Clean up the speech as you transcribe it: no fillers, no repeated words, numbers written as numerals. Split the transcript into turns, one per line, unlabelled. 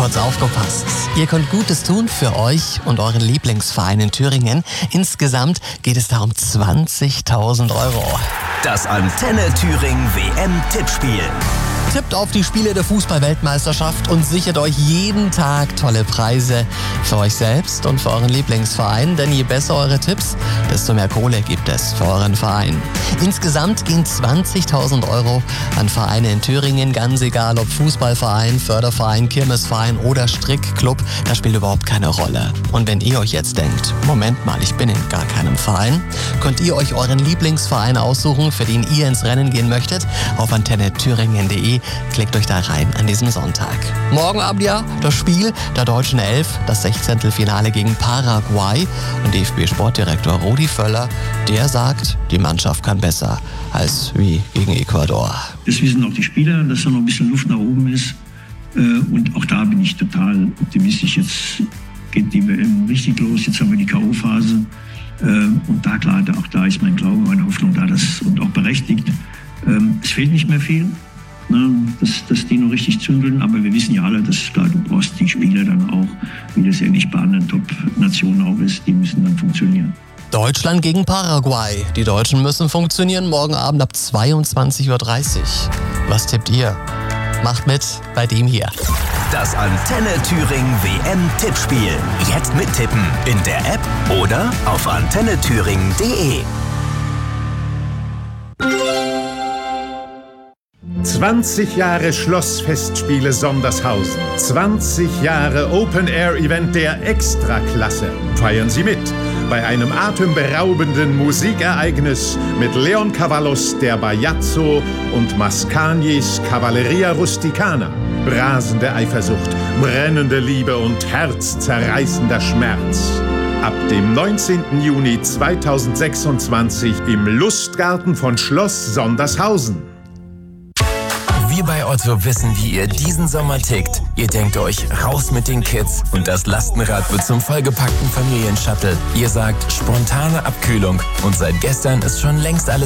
kurz aufgepasst. Ihr könnt Gutes tun für euch und euren Lieblingsverein in Thüringen. Insgesamt geht es da um 20.000 Euro.
Das Antenne Thüringen WM-Tippspiel.
Tippt auf die Spiele der Fußball-Weltmeisterschaft und sichert euch jeden Tag tolle Preise für euch selbst und für euren Lieblingsverein. Denn je besser eure Tipps, desto mehr Kohle gibt es für euren Verein. Insgesamt gehen 20.000 Euro an Vereine in Thüringen. Ganz egal, ob Fußballverein, Förderverein, Kirmesverein oder Strickclub, das spielt überhaupt keine Rolle. Und wenn ihr euch jetzt denkt, Moment mal, ich bin in gar keinem Verein, könnt ihr euch euren Lieblingsverein aussuchen, für den ihr ins Rennen gehen möchtet, auf antennethüringen.de. Klickt euch da rein an diesem Sonntag. Morgen Abend ja das Spiel der deutschen Elf, das 16. Finale gegen Paraguay. Und DFB-Sportdirektor Rudi Völler, der sagt, die Mannschaft kann besser als wie gegen Ecuador.
Das wissen auch die Spieler, dass da noch ein bisschen Luft nach oben ist. Und auch da bin ich total optimistisch. Jetzt geht die WM richtig los, jetzt haben wir die K.O.-Phase. Und da klar, auch da ist mein Glaube, meine Hoffnung da, und auch berechtigt. Es fehlt nicht mehr viel. Dass die noch richtig zündeln, aber wir wissen ja alle, dass klar, du brauchst die Spieler dann auch, wie das ja nicht bei anderen Top-Nationen auch ist, die müssen dann funktionieren.
Deutschland gegen Paraguay. Die Deutschen müssen funktionieren morgen Abend ab 22.30 Uhr. Was tippt ihr? Macht mit bei dem hier.
Das Antenne Thüringen WM-Tippspiel. Jetzt mittippen in der App oder auf antennethüringen.de.
20 Jahre Schlossfestspiele Sondershausen. 20 Jahre Open-Air-Event der Extraklasse. Feiern Sie mit bei einem atemberaubenden Musikereignis mit Leon Cavallos, der Bajazzo und Mascagnis Cavalleria Rusticana. Rasende Eifersucht, brennende Liebe und herzzerreißender Schmerz. Ab dem 19. Juni 2026 im Lustgarten von Schloss Sondershausen.
Wir bei Otto wissen, wie ihr diesen Sommer tickt. Ihr denkt euch, raus mit den Kids und das Lastenrad wird zum vollgepackten Familienshuttle. Ihr sagt, spontane Abkühlung und seit gestern ist schon längst alles